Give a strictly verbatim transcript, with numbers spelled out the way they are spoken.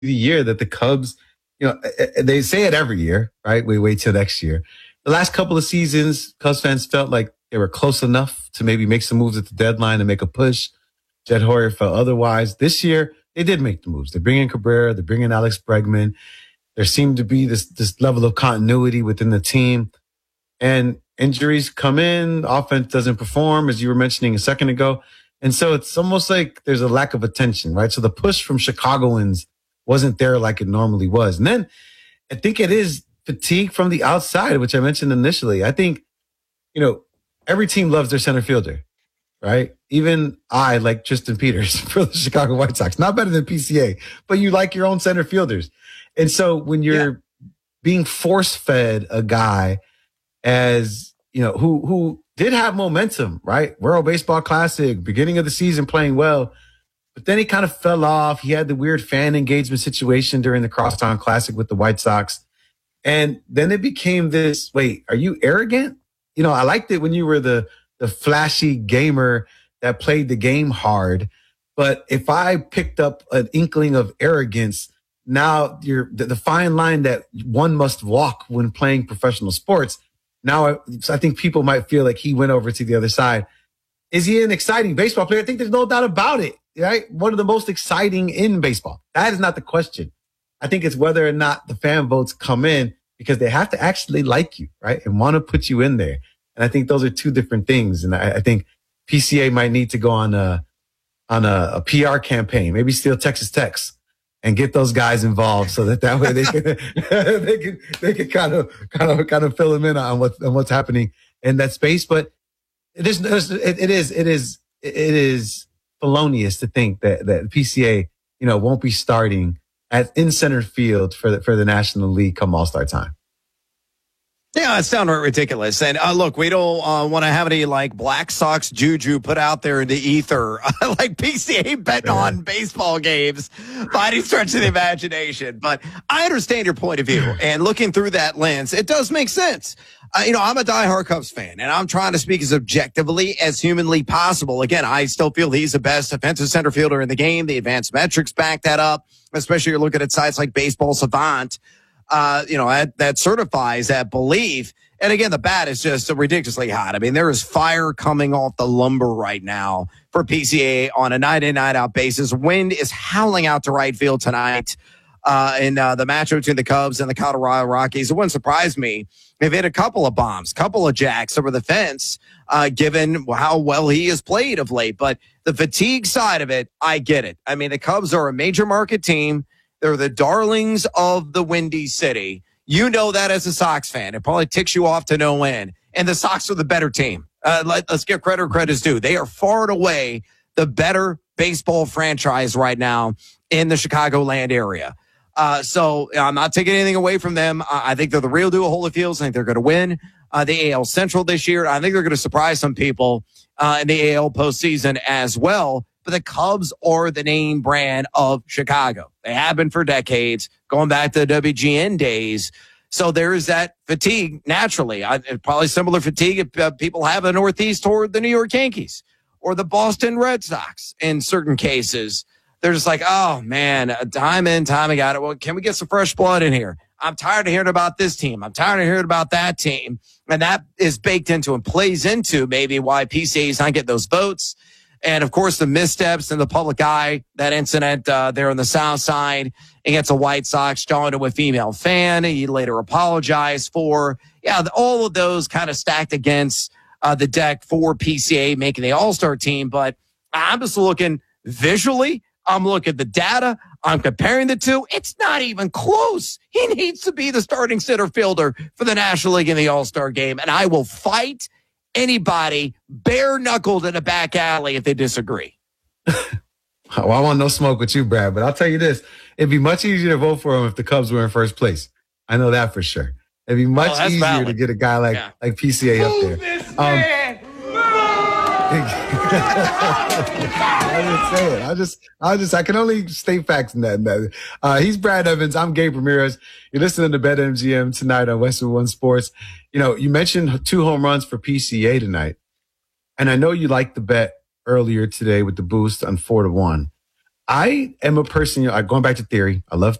the year that the Cubs, you know, they say it every year, right? We wait till next year. The last couple of seasons, Cubs fans felt like they were close enough to maybe make some moves at the deadline and make a push. Jed Hoyer felt otherwise. This year, they did make the moves. They bring in Cabrera. They bring in Alex Bregman. There seemed to be this, this level of continuity within the team. And injuries come in. Offense doesn't perform, as you were mentioning a second ago. And so it's almost like there's a lack of attention, right? So the push from Chicagoans wasn't there like it normally was. And then I think it is fatigue from the outside, which I mentioned initially. I think, you know, every team loves their center fielder, right? Even I like Tristan Peters for the Chicago White Sox. Not better than P C A, but you like your own center fielders. And so when you're yeah. being force-fed a guy as, you know, who who did have momentum, right? World Baseball Classic, beginning of the season playing well, but then he kind of fell off. He had the weird fan engagement situation during the Crosstown Classic with the White Sox. And then it became this, wait, are you arrogant? You know, I liked it when you were the the flashy gamer that played the game hard. But if I picked up an inkling of arrogance, now you're the, the fine line that one must walk when playing professional sports. Now I, I think people might feel like he went over to the other side. Is he an exciting baseball player? I think there's no doubt about it, right? One of the most exciting in baseball. That is not the question. I think it's whether or not the fan votes come in because they have to actually like you, right? And want to put you in there. And I think those are two different things. And I, I think P C A might need to go on a, on a, a P R campaign, maybe steal Texas Tech's and get those guys involved so that that way they can, they can, they can kind of, kind of, kind of fill them in on what, on what's happening in that space. But it is, it, it is, it is, it is felonious to think that, that P C A, you know, won't be starting at in center field for the, for the National League come All-Star time. Yeah, it's downright ridiculous. And uh, look, we don't uh, want to have any like Black Sox juju put out there in the ether, like P C A betting yeah. on baseball games by any stretch of the imagination. But I understand your point of view, and looking through that lens, it does make sense. Uh, you know, I'm a diehard Cubs fan, and I'm trying to speak as objectively as humanly possible. Again, I still feel he's the best defensive center fielder in the game. The advanced metrics back that up, especially you're looking at sites like Baseball Savant. Uh, you know, that, that certifies that belief. And again, the bat is just ridiculously hot. I mean, there is fire coming off the lumber right now for P C A on a night in, night out basis. Wind is howling out to right field tonight. Uh, in uh, the matchup between the Cubs and the Colorado Rockies. It wouldn't surprise me if hit a couple of bombs, couple of jacks over the fence, uh, given how well he has played of late. But the fatigue side of it, I get it. I mean, the Cubs are a major market team. They're the darlings of the Windy City. You know that as a Sox fan. It probably ticks you off to no end. And the Sox are the better team. Uh, let, let's give credit where credit's due. They are far and away the better baseball franchise right now in the Chicagoland area. Uh, so I'm not taking anything away from them. I, I think they're the real deal of Holyfield. I think they're going to win uh, the A L Central this year. I think they're going to surprise some people uh, in the A L postseason as well. But the Cubs are the name brand of Chicago. They have been for decades, going back to the W G N days. So there is that fatigue naturally. I, probably similar fatigue if uh, people have in the Northeast toward the New York Yankees or the Boston Red Sox in certain cases. They're just like, oh, man, time in, time out. Well, can we get some fresh blood in here? I'm tired of hearing about this team. I'm tired of hearing about that team. And that is baked into and plays into maybe why P C A is not getting those votes. And, of course, the missteps in the public eye, that incident uh, there on the South Side against the White Sox, joined to a female fan. He later apologized for. Yeah, all of those kind of stacked against uh, the deck for P C A making the All-Star team. But I'm just looking visually. I'm looking at the data. I'm comparing the two. It's not even close. He needs to be the starting center fielder for the National League in the All-Star game. And I will fight anybody bare-knuckled in a back alley if they disagree. Well, I want no smoke with you, Brad, but I'll tell you this. It'd be much easier to vote for him if the Cubs were in first place. I know that for sure. It'd be much oh, easier valid. to get a guy like, yeah. like P C A up there. Um, I just say it. I just, I just, I can only state facts in that. In that. Uh, he's Brad Evans. I'm Gabe Ramirez. You're listening to BetMGM tonight on Westwood One Sports. You know, you mentioned two home runs for P C A tonight, and I know you liked the bet earlier today with the boost on four to one. I am a person, you know, going back to theory. I love